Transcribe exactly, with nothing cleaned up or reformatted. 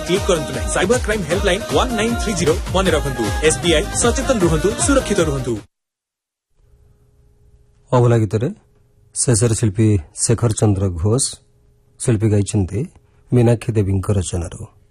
Click करंतु नहीं। Cyber crime helpline one nine three zero मन रखंतु। एसबीआई सचेतन रुहंतु, सुरक्षित रुहंतु। अबला गीतरे शेषर शिल्पी शेखर चंद्र घोष शिल्पी गाइछन्ते मीनाक्षी देवी रचनारू।